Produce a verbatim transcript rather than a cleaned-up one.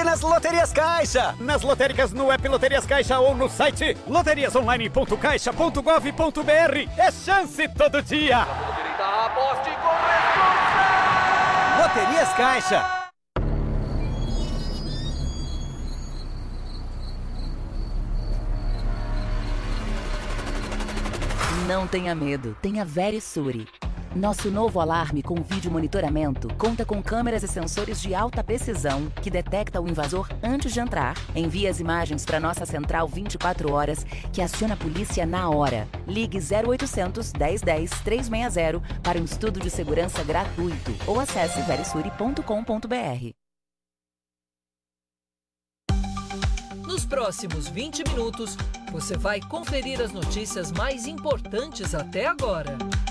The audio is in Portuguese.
sorte nas Loterias Caixa. Nas lotéricas no app Loterias Caixa ou no site loterias online ponto caixa ponto gov ponto br. É chance todo dia. Aposte com responsa! Loterias Caixa. Não tenha medo, tenha Verisure. Nosso novo alarme com vídeo monitoramento conta com câmeras e sensores de alta precisão que detecta o invasor antes de entrar, envia as imagens para nossa central vinte e quatro horas, que aciona a polícia na hora. Ligue zero oitocentos, dez dez, trezentos e sessenta para um estudo de segurança gratuito ou acesse verisure ponto com ponto br. Nos próximos vinte minutos, você vai conferir as notícias mais importantes até agora.